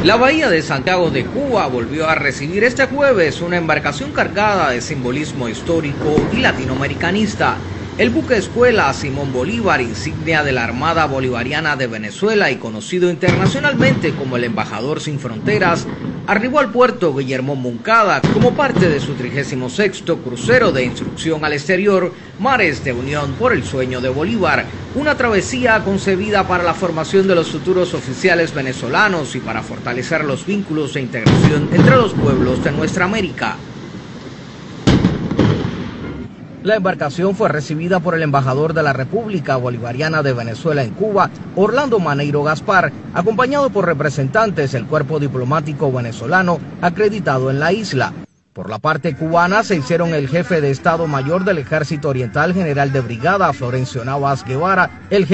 La bahía de Santiago de Cuba volvió a recibir este jueves una embarcación cargada de simbolismo histórico y latinoamericanista. El buque escuela Simón Bolívar, insignia de la Armada Bolivariana de Venezuela y conocido internacionalmente como el Embajador Sin Fronteras, arribó al puerto Guillermo Moncada como parte de su 36º crucero de instrucción al exterior, Mares de Unión por el Sueño de Bolívar, una travesía concebida para la formación de los futuros oficiales venezolanos y para fortalecer los vínculos de integración entre los pueblos de nuestra América. La embarcación fue recibida por el embajador de la República Bolivariana de Venezuela en Cuba, Orlando Maneiro Gaspar, acompañado por representantes del cuerpo diplomático venezolano acreditado en la isla. Por la parte cubana se hicieron el jefe de Estado Mayor del Ejército Oriental, general de brigada Florencio Navas Guevara, el